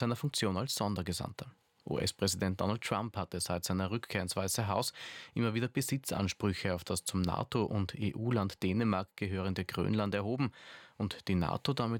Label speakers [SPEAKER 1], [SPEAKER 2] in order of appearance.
[SPEAKER 1] seiner Funktion als Sondergesandter. US-Präsident Donald Trump hatte seit seiner Rückkehr ins Weiße Haus immer wieder Besitzansprüche auf das zum NATO- und EU-Land Dänemark gehörende Grönland erhoben und die NATO damit